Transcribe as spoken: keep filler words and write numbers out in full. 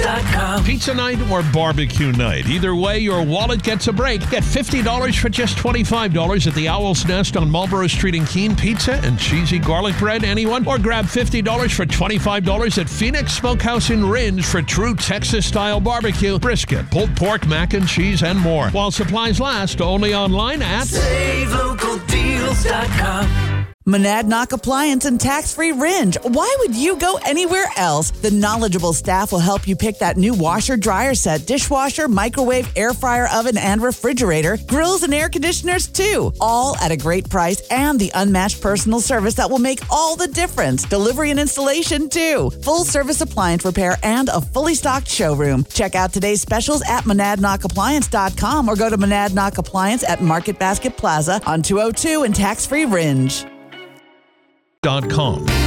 dot com. Pizza night or barbecue night. Either way, your wallet gets a break. Get fifty dollars for just twenty-five dollars at the Owl's Nest on Marlborough Street in Keene. Pizza and cheesy garlic bread, anyone? Or grab fifty dollars for twenty-five dollars at Phoenix Smokehouse in Ringe for true Texas-style barbecue. Brisket, pulled pork, mac and cheese, and more. While supplies last, only online at save local deals dot com. Monadnock Appliance and Tax-Free Ringe. Why would you go anywhere else? The knowledgeable staff will help you pick that new washer, dryer set, dishwasher, microwave, air fryer, oven, and refrigerator, grills and air conditioners too. All at a great price and the unmatched personal service that will make all the difference. Delivery and installation too. Full service appliance repair and a fully stocked showroom. Check out today's specials at monadnock appliance dot com or go to Monadnock Appliance at Market Basket Plaza on two oh two and Tax-Free Ringe. dot com.